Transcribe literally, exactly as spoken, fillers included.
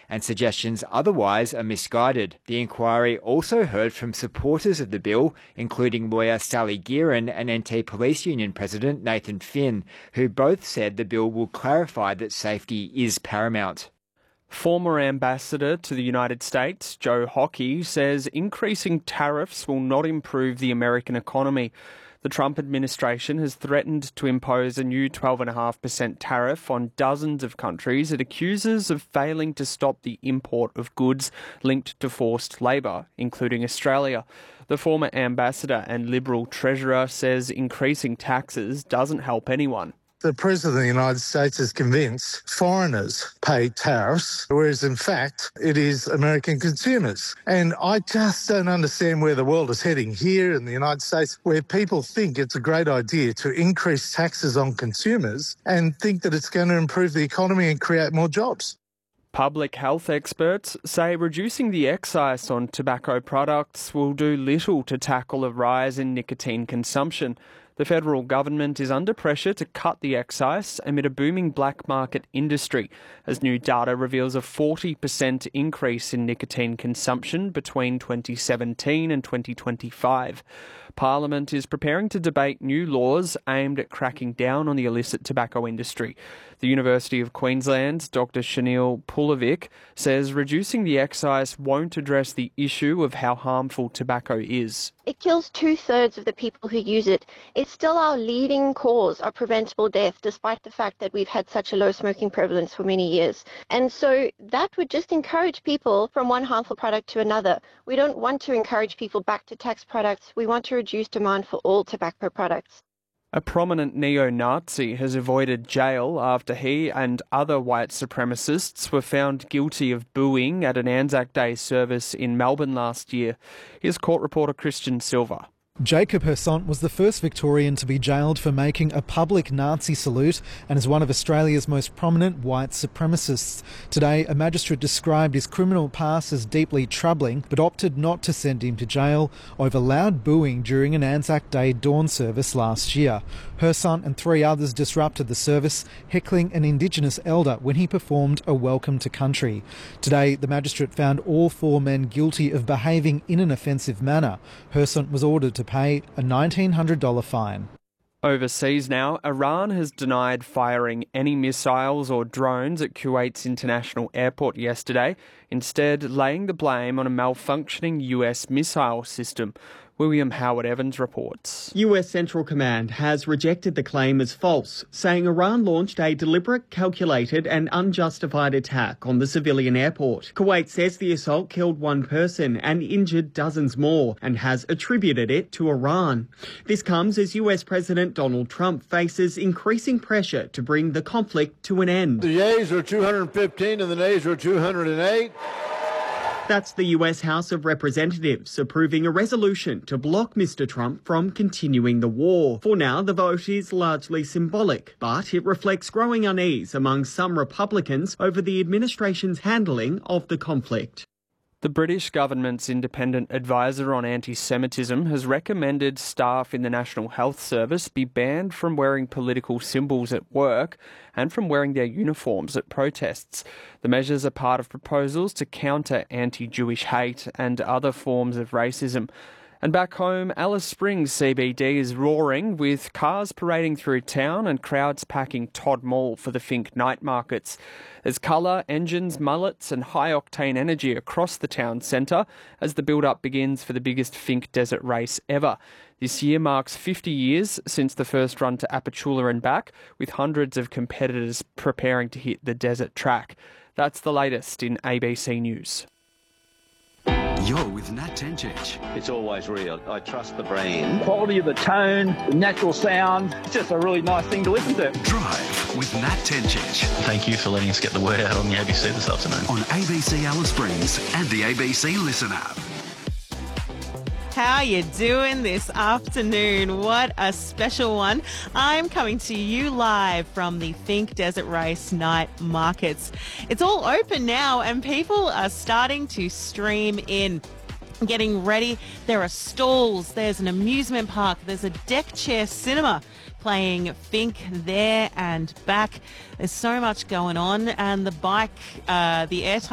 and suggestions otherwise are misguided. The inquiry also heard from supporters of the bill, including lawyer Sally Gearan and N T Police Union President Nathan Finn, who both said the bill will clarify that safety is paramount. Former ambassador to the United States, Joe Hockey, says increasing tariffs will not improve the American economy. The Trump administration has threatened to impose a new twelve point five percent tariff on dozens of countries it accuses of failing to stop the import of goods linked to forced labour, including Australia. The former ambassador and Liberal treasurer says increasing taxes doesn't help anyone. The President of the United States is convinced foreigners pay tariffs, whereas in fact it is American consumers. And I just don't understand where the world is heading here in the United States, where people think it's a great idea to increase taxes on consumers and think that it's going to improve the economy and create more jobs. Public health experts say reducing the excise on tobacco products will do little to tackle a rise in nicotine consumption. The federal government is under pressure to cut the excise amid a booming black market industry, as new data reveals a forty percent increase in nicotine consumption between twenty seventeen and twenty twenty-five. Parliament is preparing to debate new laws aimed at cracking down on the illicit tobacco industry. The University of Queensland's Doctor Shanil Pulovic says reducing the excise won't address the issue of how harmful tobacco is. It kills two-thirds of the people who use it. It's still our leading cause of preventable death, despite the fact that we've had such a low smoking prevalence for many years. And so that would just encourage people from one harmful product to another. We don't want to encourage people back to tax products. We want to reduce demand for all tobacco products. A prominent neo-Nazi has avoided jail after he and other white supremacists were found guilty of booing at an Anzac Day service in Melbourne last year. Here's court reporter Christian Silva. Jacob Hersant was the first Victorian to be jailed for making a public Nazi salute and is one of Australia's most prominent white supremacists. Today, a magistrate described his criminal past as deeply troubling but opted not to send him to jail over loud booing during an Anzac Day dawn service last year. Hersant and three others disrupted the service, heckling an Indigenous elder when he performed a welcome to country. Today, the magistrate found all four men guilty of behaving in an offensive manner. Hersant was ordered to pay a nineteen hundred dollars fine. Overseas now, Iran has denied firing any missiles or drones at Kuwait's international airport yesterday, instead laying the blame on a malfunctioning U S missile system. William Howard Evans reports. U S Central Command has rejected the claim as false, saying Iran launched a deliberate, calculated and unjustified attack on the civilian airport. Kuwait says the assault killed one person and injured dozens more and has attributed it to Iran. This comes as U S President Donald Trump faces increasing pressure to bring the conflict to an end. The yeas are two hundred fifteen and the nays are two hundred eight. That's the U S House of Representatives approving a resolution to block Mister Trump from continuing the war. For now, the vote is largely symbolic, but it reflects growing unease among some Republicans over the administration's handling of the conflict. The British government's independent advisor on anti-Semitism has recommended staff in the National Health Service be banned from wearing political symbols at work and from wearing their uniforms at protests. The measures are part of proposals to counter anti-Jewish hate and other forms of racism. And back home, Alice Springs C B D is roaring with cars parading through town and crowds packing Todd Mall for the Finke night markets. There's colour, engines, mullets and high-octane energy across the town centre as the build-up begins for the biggest Finke desert race ever. This year marks fifty years since the first run to Apachula and back, with hundreds of competitors preparing to hit the desert track. That's the latest in A B C News. You're with Nat Tencic. It's always real. I trust the brand. Quality of the tone, the natural sound. It's just a really nice thing to listen to. Drive with Nat Tencic. Thank you for letting us get the word out on the A B C this afternoon. On A B C Alice Springs and the A B C Listen app. How you doing this afternoon? What a special one. I'm coming to you live from the Finke Desert Race night markets. It's all open now and people are starting to stream in. Getting ready. There are stalls, there's an amusement park, there's a deck chair cinema playing Finke there and back. There's so much going on, and the bike, uh, the airtime